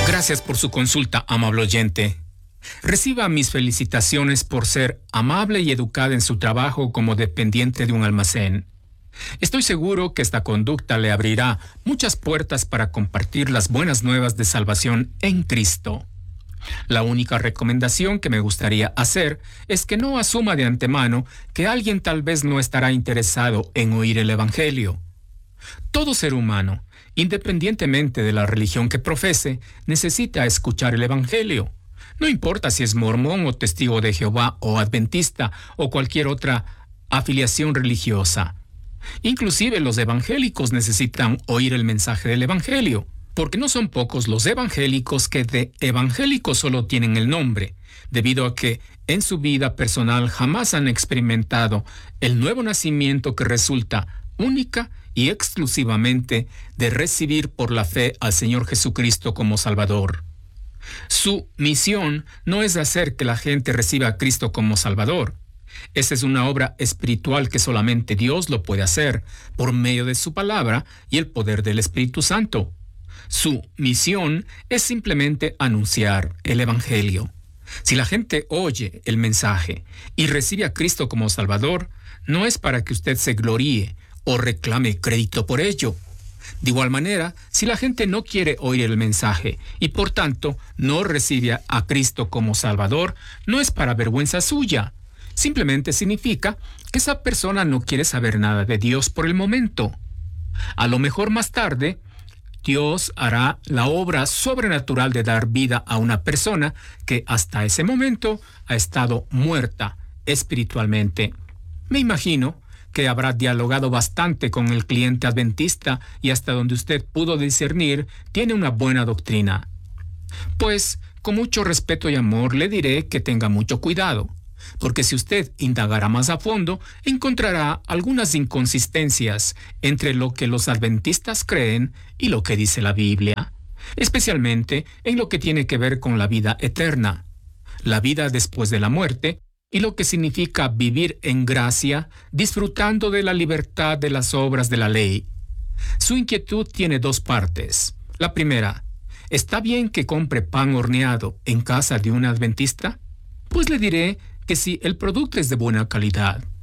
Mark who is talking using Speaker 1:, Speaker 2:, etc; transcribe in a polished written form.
Speaker 1: Gracias por su consulta, amable oyente. Reciba mis felicitaciones por ser amable y educada en su trabajo como dependiente de un almacén. Estoy seguro que esta conducta le abrirá muchas puertas para compartir las buenas nuevas de salvación en Cristo. La única recomendación que me gustaría hacer es que no asuma de antemano que alguien tal vez no estará interesado en oír el Evangelio. Todo ser humano, independientemente de la religión que profese, necesita escuchar el Evangelio. No importa si es mormón o testigo de Jehová o adventista o cualquier otra afiliación religiosa. Inclusive los evangélicos necesitan oír el mensaje del Evangelio, porque no son pocos los evangélicos que de evangélicos solo tienen el nombre, debido a que en su vida personal jamás han experimentado el nuevo nacimiento que resulta única y exclusivamente de recibir por la fe al Señor Jesucristo como Salvador. Su misión no es hacer que la gente reciba a Cristo como Salvador. Esa es una obra espiritual que solamente Dios lo puede hacer por medio de su palabra y el poder del Espíritu Santo. Su misión es simplemente anunciar el Evangelio. Si la gente oye el mensaje y recibe a Cristo como Salvador, no es para que usted se gloríe o reclame crédito por ello. De igual manera, si la gente no quiere oír el mensaje y por tanto no recibe a Cristo como Salvador, no es para vergüenza suya. Simplemente significa que esa persona no quiere saber nada de Dios por el momento. A lo mejor más tarde, Dios hará la obra sobrenatural de dar vida a una persona que hasta ese momento ha estado muerta espiritualmente. Me imagino que habrá dialogado bastante con el cliente adventista y hasta donde usted pudo discernir, tiene una buena doctrina. Pues, con mucho respeto y amor, le diré que tenga mucho cuidado, porque si usted indagará más a fondo, encontrará algunas inconsistencias entre lo que los adventistas creen y lo que dice la Biblia, especialmente en lo que tiene que ver con la vida eterna, la vida después de la muerte, y lo que significa vivir en gracia, disfrutando de la libertad de las obras de la ley. Su inquietud tiene dos partes. La primera, ¿está bien que compre pan horneado en casa de un adventista? Pues le diré que si el producto es de buena calidad,